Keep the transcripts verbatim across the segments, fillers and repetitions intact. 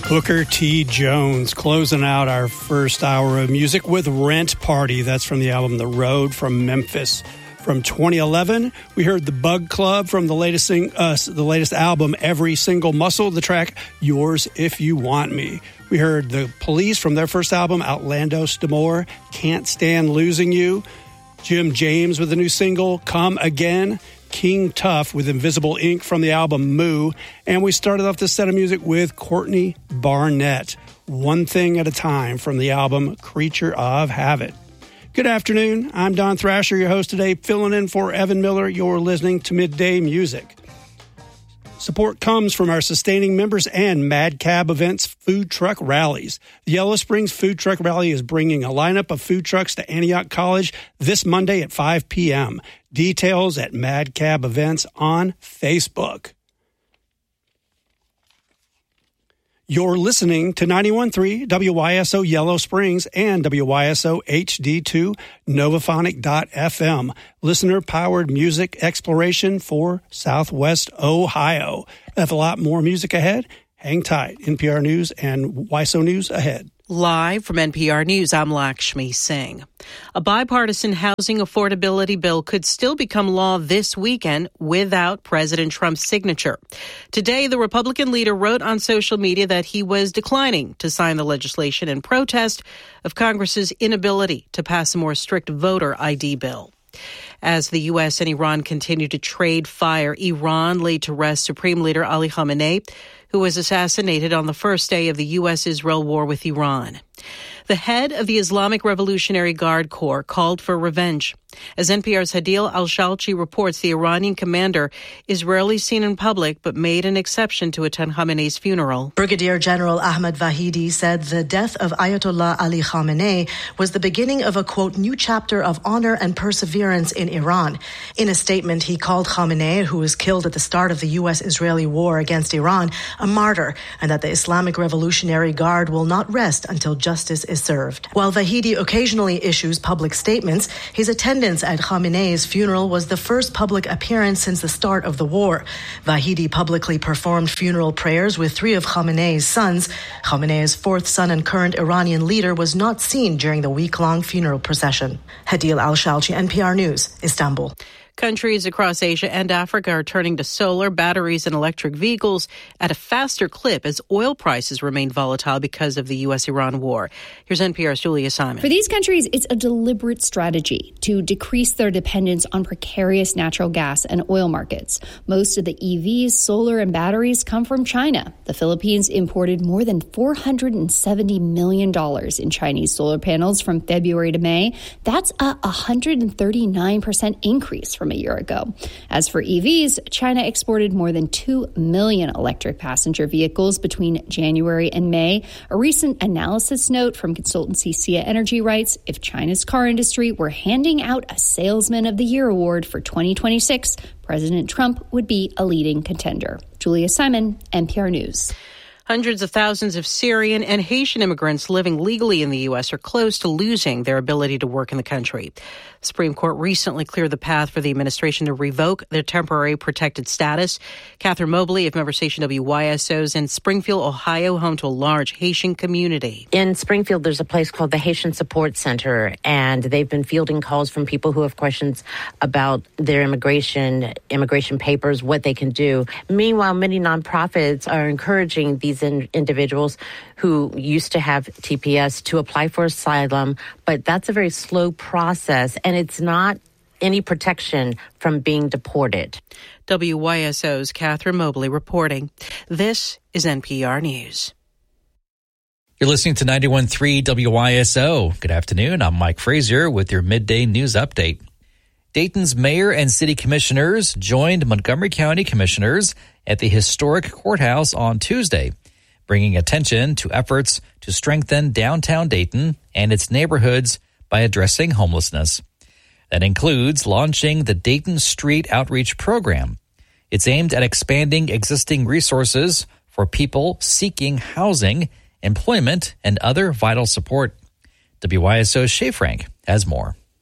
Booker T. Jones closing out our first hour of music with Rent Party. That's from the album The Road from Memphis. From twenty eleven, we heard The Bug Club from the latest sing, uh, the latest album, Every Single Muscle, the track Yours If You Want Me. We heard The Police from their first album, Outlandos D'Amour, Can't Stand Losing You. Jim James with the new single, Come Again. King Tough with Invisible Ink from the album Moo. And we started off this set of music with Courtney Barnett, One Thing at a Time from the album Creature of Habit. Good afternoon. I'm Don Thrasher, your host today, filling in for Evan Miller. You're listening to Midday Music. Support comes from our sustaining members and Mad Cab Events food truck rallies. The Yellow Springs Food Truck Rally is bringing a lineup of food trucks to Antioch College this Monday at five p.m. Details at Mad Cab Events on Facebook. You're listening to ninety-one point three W Y S O Yellow Springs and W Y S O H D two Novaphonic dot F M. Listener-powered music exploration for Southwest Ohio. I have a lot more music ahead. Hang tight. N P R News and Y S O News ahead. Live from N P R News, I'm Lakshmi Singh. A bipartisan housing affordability bill could still become law this weekend without President Trump's signature. Today, the Republican leader wrote on social media that he was declining to sign the legislation in protest of Congress's inability to pass a more strict voter I D bill. As the U S and Iran continue to trade fire, Iran laid to rest Supreme Leader Ali Khamenei, who was assassinated on the first day of the U S-Israel war with Iran. The head of the Islamic Revolutionary Guard Corps called for revenge. As N P R's Hadil Al-Shalchi reports, the Iranian commander is rarely seen in public, but made an exception to attend Khamenei's funeral. Brigadier General Ahmad Vahidi said the death of Ayatollah Ali Khamenei was the beginning of a, quote, new chapter of honor and perseverance in Iran. In a statement, he called Khamenei, who was killed at the start of the U S-Israeli war against Iran, a martyr, and that the Islamic Revolutionary Guard will not rest until justice is served. While Vahidi occasionally issues public statements, his attendance at Khamenei's funeral was the first public appearance since the start of the war. Vahidi publicly performed funeral prayers with three of Khamenei's sons. Khamenei's fourth son and current Iranian leader was not seen during the week-long funeral procession. Hadil Al-Shalchi, N P R News, Istanbul. Countries across Asia and Africa are turning to solar, batteries, and electric vehicles at a faster clip as oil prices remain volatile because of the U S-Iran war. Here's N P R's Julia Simon. For these countries, it's a deliberate strategy to decrease their dependence on precarious natural gas and oil markets. Most of the E Vs, solar, and batteries come from China. The Philippines imported more than four hundred seventy million dollars in Chinese solar panels from February to May. That's a one hundred thirty-nine percent increase from a year ago. As for E Vs, China exported more than two million electric passenger vehicles between January and May. A recent analysis note from consultancy Sia Energy writes, if China's car industry were handing out a Salesman of the Year award for twenty twenty-six, President Trump would be a leading contender. Julia Simon, N P R News. Hundreds of thousands of Syrian and Haitian immigrants living legally in the U S are close to losing their ability to work in the country. The Supreme Court recently cleared the path for the administration to revoke their temporary protected status. Catherine Mobley of member station W Y S O's in Springfield, Ohio, home to a large Haitian community. In Springfield, there's a place called the Haitian Support Center, and they've been fielding calls from people who have questions about their immigration, immigration papers, what they can do. Meanwhile, many nonprofits are encouraging these In individuals who used to have T P S to apply for asylum, but that's a very slow process, and it's not any protection from being deported. W Y S O's Catherine Mobley reporting. This is N P R News. You're listening to ninety-one point three W Y S O. Good afternoon. I'm Mike Frazier with your midday news update. Dayton's mayor and city commissioners joined Montgomery County commissioners at the historic courthouse on Tuesday, bringing attention to efforts to strengthen downtown Dayton and its neighborhoods by addressing homelessness. That includes launching the Dayton Street Outreach Program. It's aimed at expanding existing resources for people seeking housing, employment, and other vital support. W Y S O's Shay Frank has more.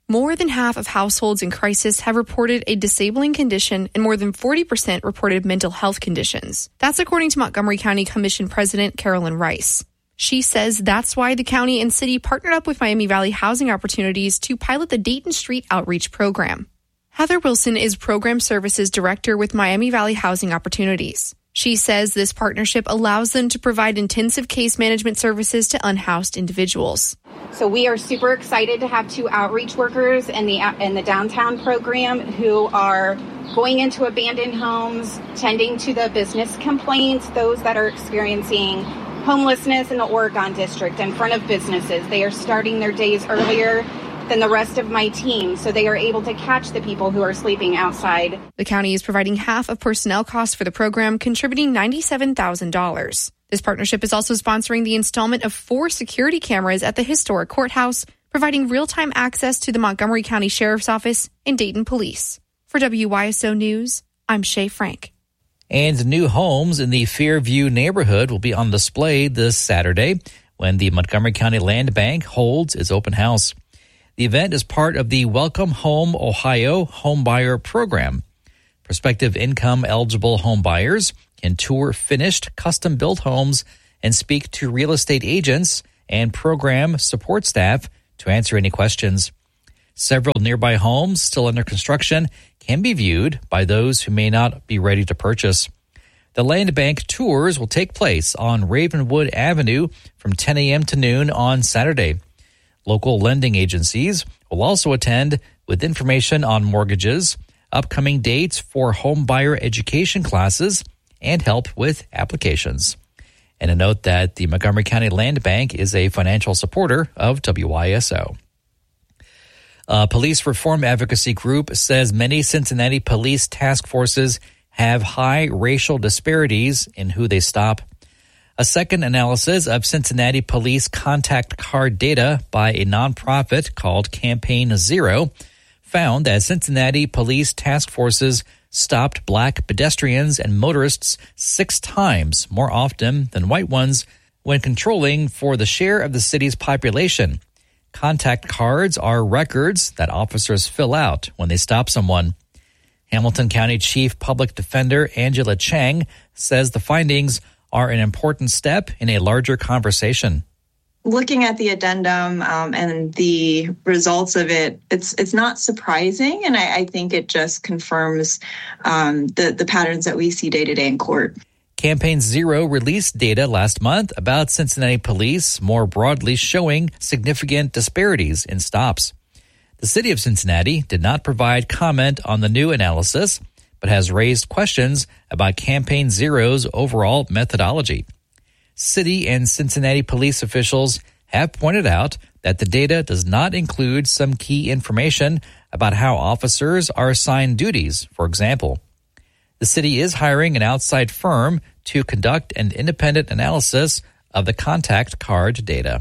More than half of households in crisis have reported a disabling condition, and more than forty percent reported mental health conditions. That's according to Montgomery County Commission President Carolyn Rice. She says that's why the county and city partnered up with Miami Valley Housing Opportunities to pilot the Dayton Street Outreach Program. Heather Wilson is Program Services Director with Miami Valley Housing Opportunities. She says this partnership allows them to provide intensive case management services to unhoused individuals. So we are super excited to have two outreach workers in the in the downtown program who are going into abandoned homes, tending to the business complaints, those that are experiencing homelessness in the Oregon District in front of businesses. They are starting their days earlier than the rest of my team, so they are able to catch the people who are sleeping outside. The county is providing half of personnel costs for the program, contributing ninety-seven thousand dollars. This partnership is also sponsoring the installment of four security cameras at the historic courthouse, providing real-time access to the Montgomery County Sheriff's Office and Dayton Police. For W Y S O News, I'm Shay Frank. And new homes in the Fairview neighborhood will be on display this Saturday when the Montgomery County Land Bank holds its open house. The event is part of the Welcome Home Ohio Homebuyer Program. Prospective income-eligible home buyers can tour finished, custom-built homes and speak to real estate agents and program support staff to answer any questions. Several nearby homes still under construction can be viewed by those who may not be ready to purchase. The Land Bank tours will take place on Ravenwood Avenue from ten a.m. to noon on Saturday. Local lending agencies will also attend with information on mortgages, upcoming dates for home buyer education classes, and help with applications. And a note that the Montgomery County Land Bank is a financial supporter of W Y S O. A police reform advocacy group says many Cincinnati police task forces have high racial disparities in who they stop. A second analysis of Cincinnati police contact card data by a nonprofit called Campaign Zero found that Cincinnati police task forces stopped black pedestrians and motorists six times more often than white ones when controlling for the share of the city's population. Contact cards are records that officers fill out when they stop someone. Hamilton County Chief Public Defender Angela Chang says the findings are an important step in a larger conversation. Looking at the addendum um, and the results of it, it's it's not surprising, and I, I think it just confirms um, the, the patterns that we see day to day in court. Campaign Zero released data last month about Cincinnati police more broadly showing significant disparities in stops. The city of Cincinnati did not provide comment on the new analysis, but has raised questions about Campaign Zero's overall methodology. City and Cincinnati police officials have pointed out that the data does not include some key information about how officers are assigned duties, for example. The city is hiring an outside firm to conduct an independent analysis of the contact card data.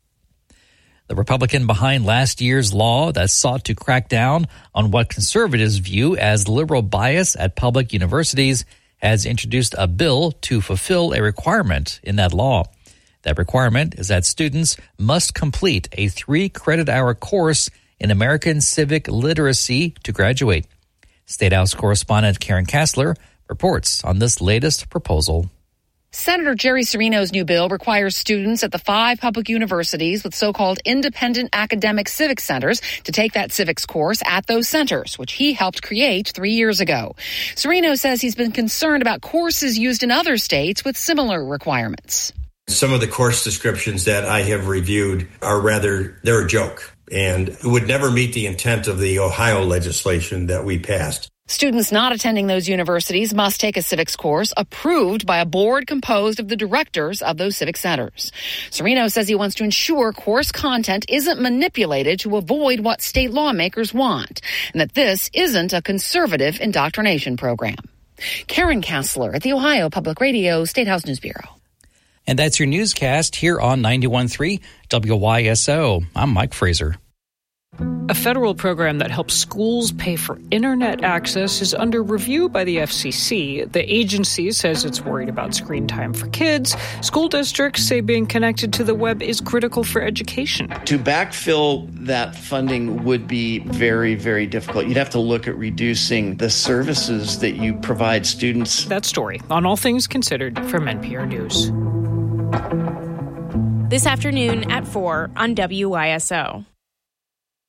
The Republican behind last year's law that sought to crack down on what conservatives view as liberal bias at public universities has introduced a bill to fulfill a requirement in that law. That requirement is that students must complete a three-credit-hour course in American civic literacy to graduate. State House correspondent Karen Kassler reports on this latest proposal. Senator Jerry Serino's new bill requires students at the five public universities with so-called independent academic civic centers to take that civics course at those centers, which he helped create three years ago. Serino says he's been concerned about courses used in other states with similar requirements. Some of the course descriptions that I have reviewed are rather, they're a joke, and would never meet the intent of the Ohio legislation that we passed. Students not attending those universities must take a civics course approved by a board composed of the directors of those civic centers. Serino says he wants to ensure course content isn't manipulated to avoid what state lawmakers want, and that this isn't a conservative indoctrination program. Karen Kassler at the Ohio Public Radio State House News Bureau. And that's your newscast here on ninety-one point three W Y S O. I'm Mike Fraser. A federal program that helps schools pay for internet access is under review by the F C C. The agency says it's worried about screen time for kids. School districts say being connected to the web is critical for education. To backfill that funding would be very, very difficult. You'd have to look at reducing the services that you provide students. That story on All Things Considered from N P R News. This afternoon at four on W I S O.